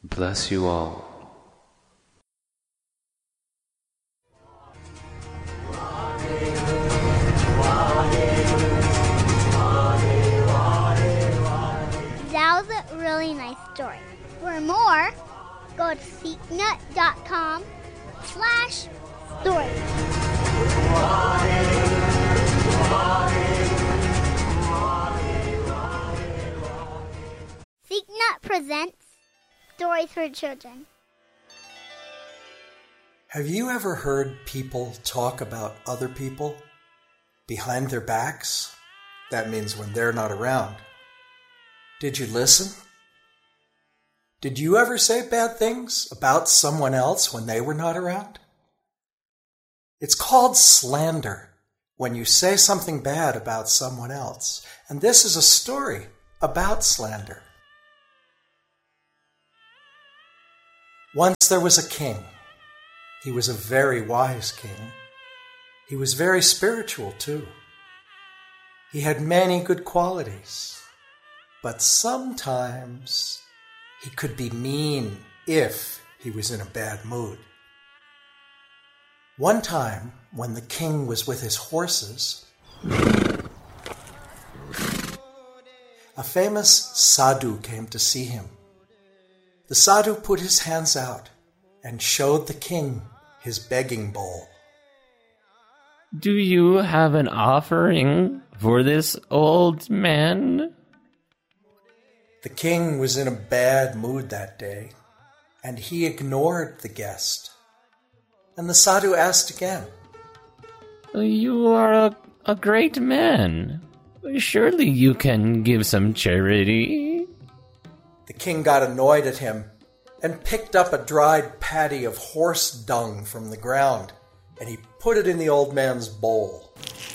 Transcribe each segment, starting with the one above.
Bless you all. That was a really nice story. For more, go to seeknut.com/story. Seeknut presents Stories for Children. Have you ever heard people talk about other people behind their backs? That means when they're not around. Did you listen? Did you ever say bad things about someone else when they were not around? It's called slander when you say something bad about someone else. And this is a story about slander. Once there was a king. He was a very wise king. He was very spiritual too. He had many good qualities, but sometimes he could be mean if he was in a bad mood. One time, when the king was with his horses, a famous sadhu came to see him. The sadhu put his hands out and showed the king his begging bowl. Do you have an offering for this old man? The king was in a bad mood that day, and he ignored the guest. And the sadhu asked again. You are a great man. Surely you can give some charity. The king got annoyed at him and picked up a dried patty of horse dung from the ground, and he put it in the old man's bowl.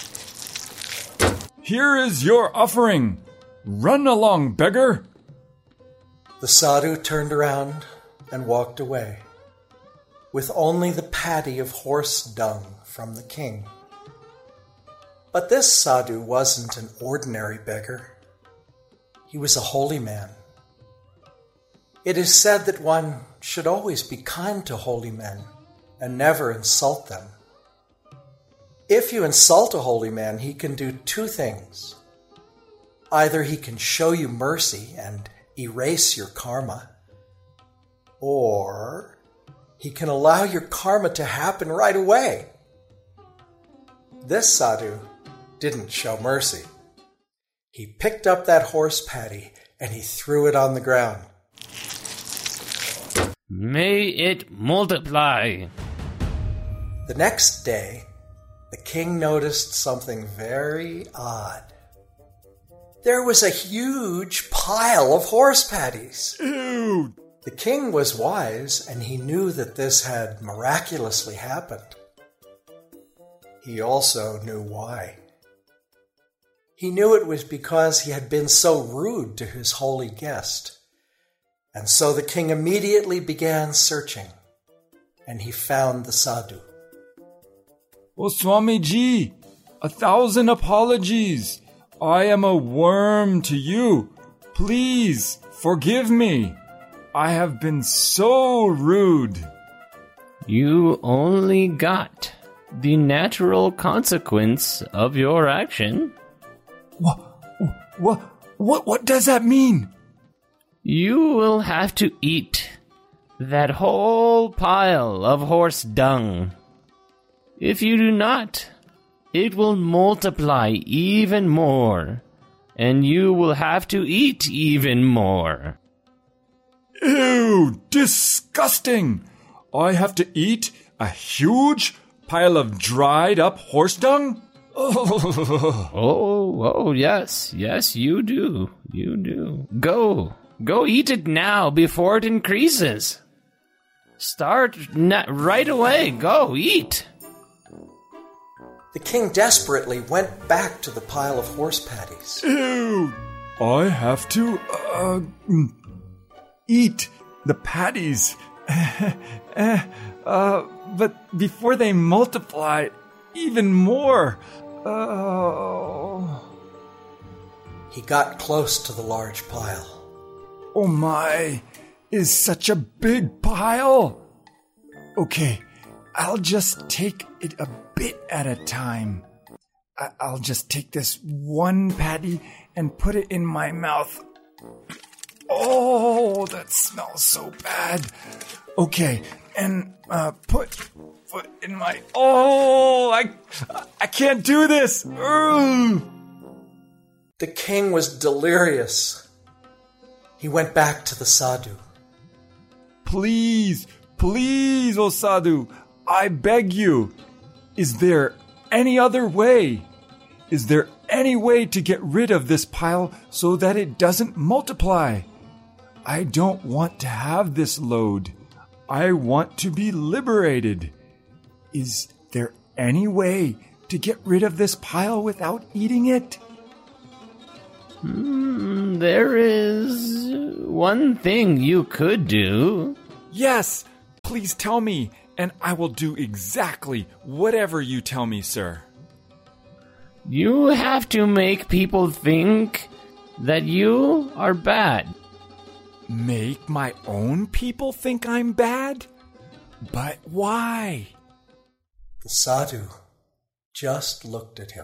Here is your offering. Run along, beggar. The sadhu turned around and walked away, with only the patty of horse dung from the king. But this sadhu wasn't an ordinary beggar. He was a holy man. It is said that one should always be kind to holy men and never insult them. If you insult a holy man, he can do two things. Either he can show you mercy and erase your karma, or he can allow your karma to happen right away. This sadhu didn't show mercy. He picked up that horse patty and he threw it on the ground. May it multiply. The next day, the king noticed something very odd. There was a huge pile of horse patties. Ew! The king was wise, and he knew that this had miraculously happened. He also knew why. He knew it was because he had been so rude to his holy guest. And so the king immediately began searching, and he found the sadhu. Oh, Swamiji, 1,000 apologies. I am a worm to you. Please forgive me. I have been so rude. You only got the natural consequence of your action. What does that mean? You will have to eat that whole pile of horse dung. If you do not, it will multiply even more, and you will have to eat even more. Ew, disgusting! I have to eat a huge pile of dried up horse dung? Oh, yes, you do. Go eat it now before it increases. Start right away. Go eat. The king desperately went back to the pile of horse patties. Ew! I have to, eat the patties. But before they multiply even more. He got close to the large pile. Oh my, is such a big pile. Okay, I'll just take it a bit at a time. I'll just take this one patty and put it in my mouth. Oh, that smells so bad. Okay, and put in my... Oh, I can't do this. Ugh. The king was delirious. He went back to the sadhu. Please, O sadhu, I beg you. Is there any other way? Is there any way to get rid of this pile so that it doesn't multiply? I don't want to have this load. I want to be liberated. Is there any way to get rid of this pile without eating it? There is one thing you could do. Yes, please tell me, and I will do exactly whatever you tell me, sir. You have to make people think that you are bad. Make my own people think I'm bad? But why? The sadhu just looked at him.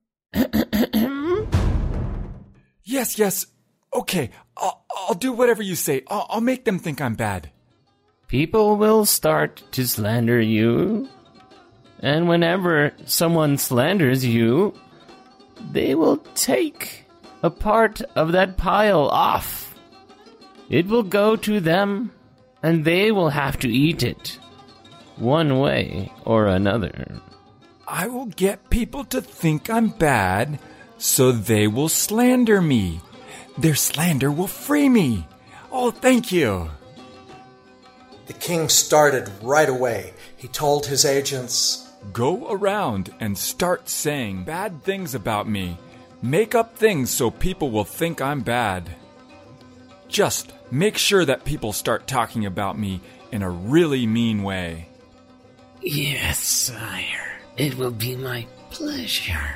Yes. Okay, I'll do whatever you say. I'll make them think I'm bad. People will start to slander you. And whenever someone slanders you, they will take a part of that pile off. It will go to them, and they will have to eat it, one way or another. I will get people to think I'm bad, so they will slander me. Their slander will free me. Oh, thank you. The king started right away. He told his agents, Go around and start saying bad things about me. Make up things so people will think I'm bad. Just make sure that people start talking about me in a really mean way. Yes, sire. It will be my pleasure.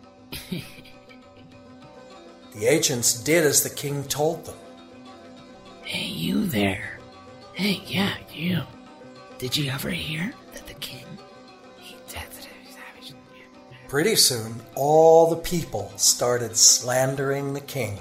The agents did as the king told them. Hey, you there. Hey, yeah, you. Did you ever hear that the king... Pretty soon, all the people started slandering the king.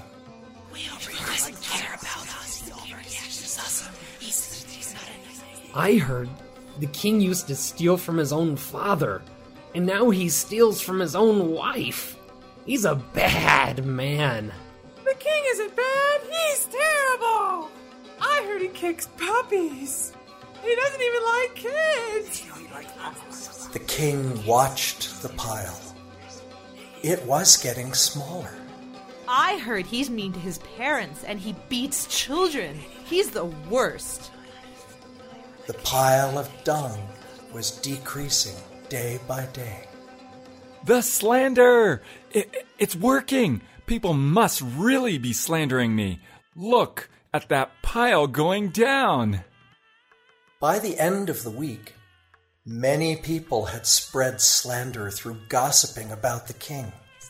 I heard the king used to steal from his own father, and now he steals from his own wife. He's a bad man. The king isn't bad, he's terrible! I heard he kicks puppies. He doesn't even like kids. The king watched the pile. It was getting smaller. I heard he's mean to his parents and he beats children. He's the worst. The pile of dung was decreasing day by day. The slander! It's working! People must really be slandering me. Look at that pile going down. By the end of the week, many people had spread slander through gossiping about the king.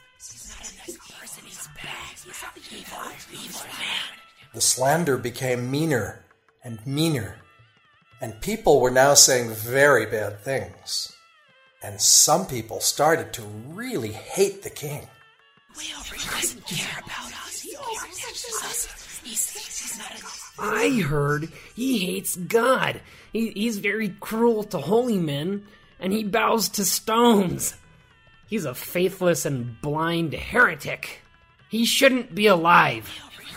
The slander became meaner and meaner, and people were now saying very bad things. And some people started to really hate the king. I heard he hates God. He's very cruel to holy men, and he bows to stones. He's a faithless and blind heretic. He shouldn't be alive.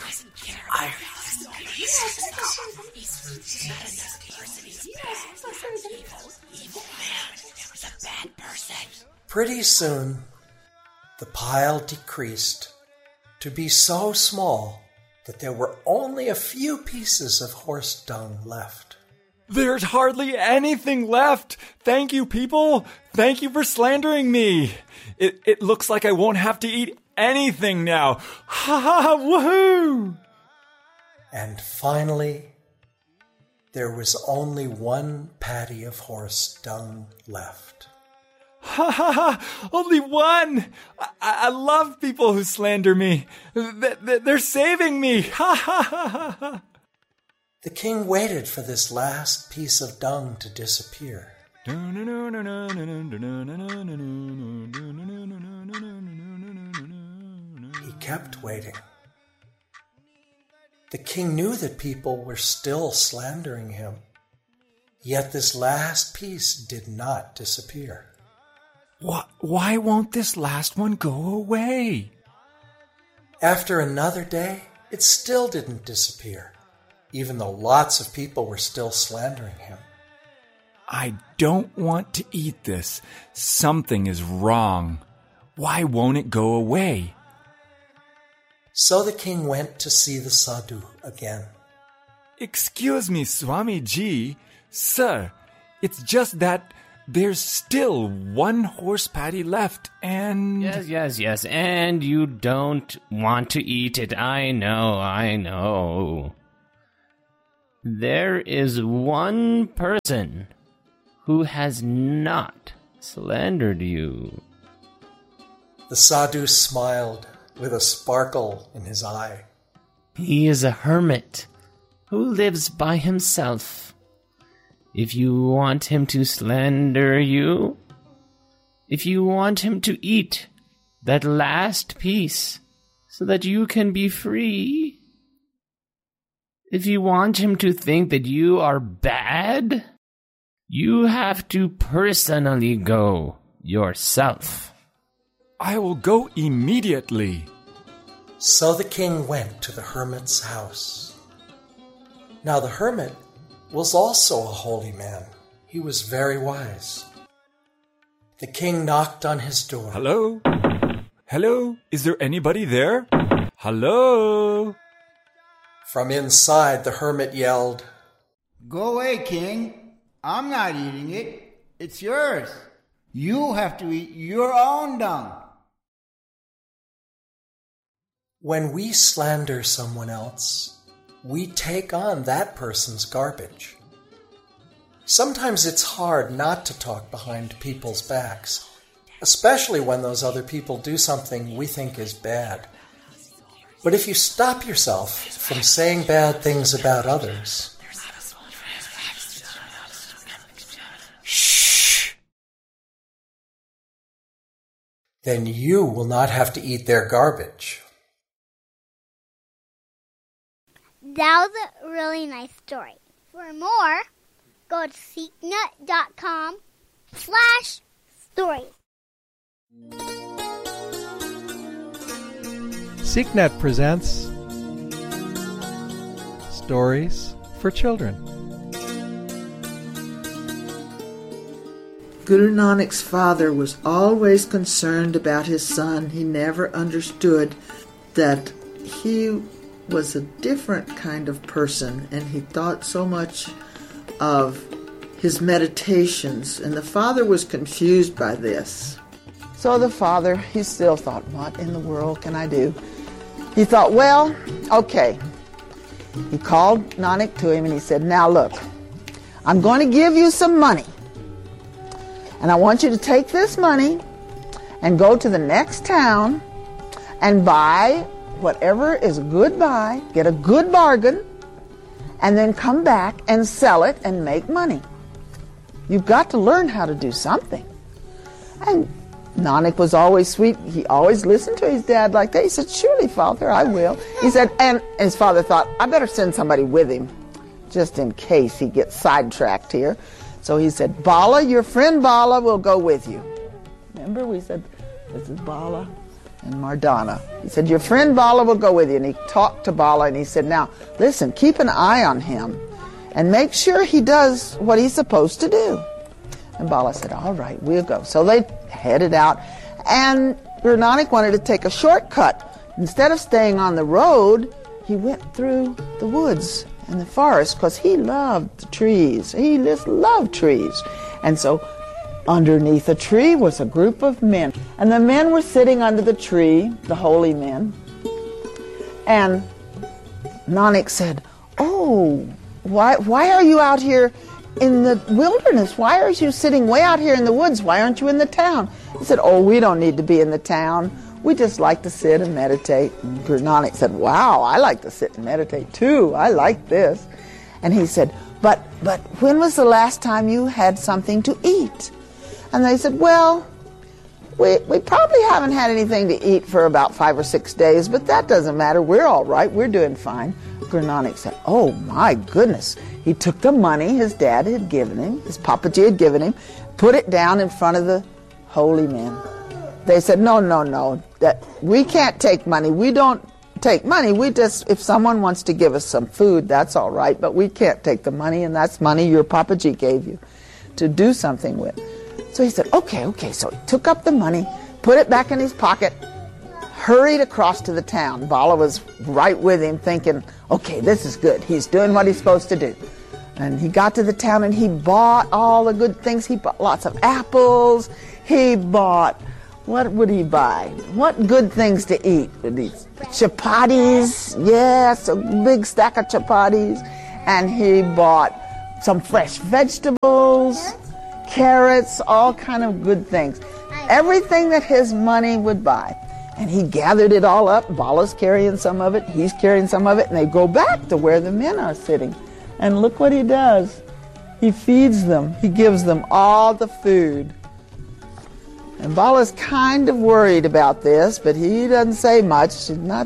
Pretty soon, the pile decreased to be so small that there were only a few pieces of horse dung left. There's hardly anything left. Thank you, people. Thank you for slandering me. It looks like I won't have to eat anything now. Ha ha, woohoo! And finally, there was only one patty of horse dung left. Ha ha ha! Only one! I love people who slander me. They're saving me. Ha ha ha ha! The king waited for this last piece of dung to disappear. He kept waiting. The king knew that people were still slandering him, yet this last piece did not disappear. Why won't this last one go away? After another day, it still didn't disappear, even though lots of people were still slandering him. I don't want to eat this. Something is wrong. Why won't it go away? So the king went to see the sadhu again. Excuse me, Swamiji. Sir, it's just that there's still one horse patty left and... Yes, and you don't want to eat it. I know. There is one person who has not slandered you. The sadhu smiled with a sparkle in his eye. He is a hermit who lives by himself. If you want him to slander you, if you want him to eat that last piece so that you can be free, if you want him to think that you are bad, you have to personally go yourself. I will go immediately. So the king went to the hermit's house. Now the hermit was also a holy man. He was very wise. The king knocked on his door. Hello? Hello? Is there anybody there? Hello? From inside, the hermit yelled, "Go away, king. I'm not eating it. It's yours. You have to eat your own dung." When we slander someone else, we take on that person's garbage. Sometimes it's hard not to talk behind people's backs, especially when those other people do something we think is bad. But if you stop yourself from saying bad things about others, then you will not have to eat their garbage. That was a really nice story. For more, go to seeknut.com/stories. SeekNet presents Stories for Children. Guru Nanak's father was always concerned about his son. He never understood that he was a different kind of person, and he thought so much of his meditations, and the father was confused by this. So the father, he still thought, what in the world can I do? He thought, well, okay. He called Nanak to him and he said, now look, I'm going to give you some money. And I want you to take this money and go to the next town and buy whatever is a good buy, get a good bargain, and then come back and sell it and make money. You've got to learn how to do something. And Nanak was always sweet. He always listened to his dad like that. He said, surely, Father, I will. He said, and his father thought, I better send somebody with him just in case he gets sidetracked here. So he said, Bala, your friend Bala will go with you. Remember we said, this is Bala and Mardana. He said, your friend Bala will go with you. And he talked to Bala and he said, now, listen, keep an eye on him and make sure he does what he's supposed to do. And Bala said, all right, we'll go. So they headed out, and Guru Nanak wanted to take a shortcut. Instead of staying on the road, he went through the woods and the forest because he loved the trees. He just loved trees. And so underneath a tree was a group of men. And the men were sitting under the tree, the holy men. And Nanak said, oh, why are you out here in the wilderness? Why are you sitting way out here in the woods? Why aren't you in the town? He said, oh, we don't need to be in the town. We just like to sit and meditate. And Guru Nanak said, wow, I like to sit and meditate too. I like this. And he said, but when was the last time you had something to eat? And they said, well, we probably haven't had anything to eat for about 5 or 6 days, but that doesn't matter. We're all right. We're doing fine. Guru Nanak said, oh my goodness. He took the money his dad had given him, his Papaji had given him, put it down in front of the holy men. They said, no, that we can't take money. We don't take money. We just, if someone wants to give us some food, that's all right, but we can't take the money, and that's money your Papaji gave you to do something with. So he said, okay. So he took up the money, put it back in his pocket, hurried across to the town. Bala was right with him thinking, okay, this is good. He's doing what he's supposed to do. And he got to the town and he bought all the good things. He bought lots of apples. He bought, what would he buy? What good things to eat? Chapatis, yes, a big stack of chapatis. And he bought some fresh vegetables, carrots, all kind of good things. Everything that his money would buy. And he gathered it all up. Bala's carrying some of it, he's carrying some of it, and they go back to where the men are sitting. And look what he does. He feeds them. He gives them all the food. And Bala's kind of worried about this, but he doesn't say much. He's not,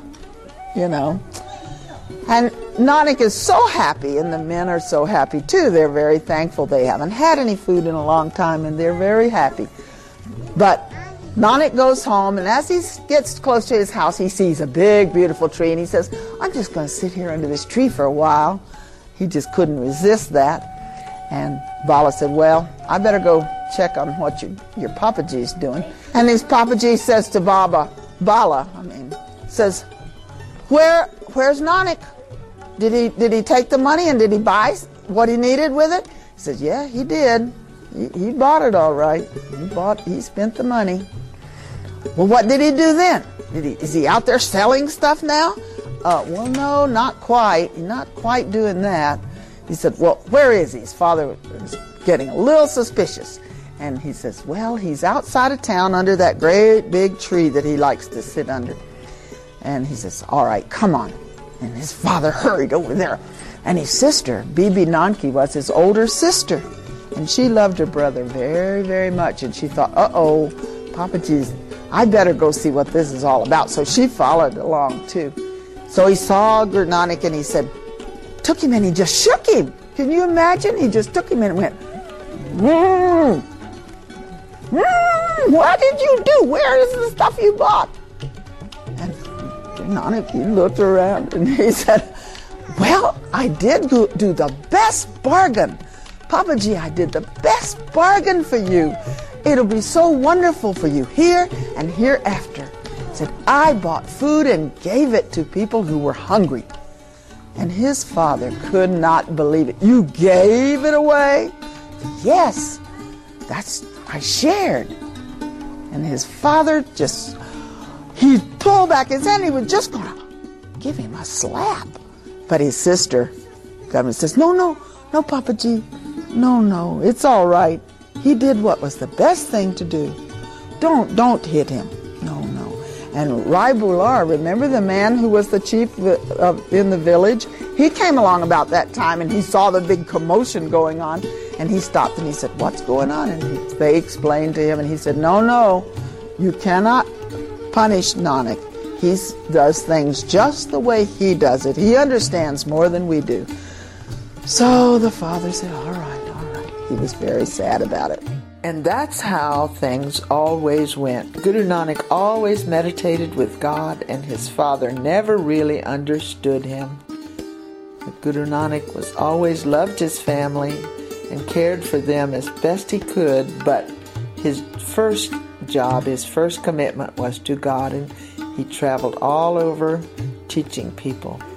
And Nanak is so happy, and the men are so happy too. They're very thankful. They haven't had any food in a long time, and they're very happy. But Nanak goes home, and as he gets close to his house, he sees a big, beautiful tree, and he says, I'm just going to sit here under this tree for a while. He just couldn't resist that. And Bala said, well, I better go check on what your Papaji's doing. And his Papaji says to Bala, says, where's Nanak? Did he take the money and did he buy what he needed with it? He says, yeah, he did. He bought it all right. He spent the money. Well, what did he do then? Is he out there selling stuff now? Well, no, not quite. He's not quite doing that. He said, well, where is he? His father was getting a little suspicious. And he says, well, he's outside of town under that great big tree that he likes to sit under. And he says, all right, come on. And his father hurried over there. And his sister, Bibi Nanki, was his older sister. And she loved her brother very, very much. And she thought, uh-oh, Papaji's, I better go see what this is all about. So she followed along too. So he saw Guru Nanak and he said, took him and he just shook him. Can you imagine? He just took him and went, what did you do? Where is the stuff you bought? And Guru Nanak, he looked around and he said, well, I did do the best bargain. Papaji, I did the best bargain for you. It'll be so wonderful for you here and hereafter. He said, I bought food and gave it to people who were hungry. And his father could not believe it. You gave it away? Yes, I shared. And his father he pulled back his hand. He was just going to give him a slap. But his sister comes and says, no, Papaji. No, it's all right. He did what was the best thing to do. Don't hit him. No. And Rai Bular, remember the man who was the chief in the village? He came along about that time and he saw the big commotion going on. And he stopped and he said, what's going on? And they explained to him and he said, no, you cannot punish Nanak. He does things just the way he does it. He understands more than we do. So the father said, all right. He was very sad about it. And that's how things always went. Guru Nanak always meditated with God, and his father never really understood him. But Guru Nanak was always loved his family and cared for them as best he could, but his first job, his first commitment was to God, and he traveled all over teaching people.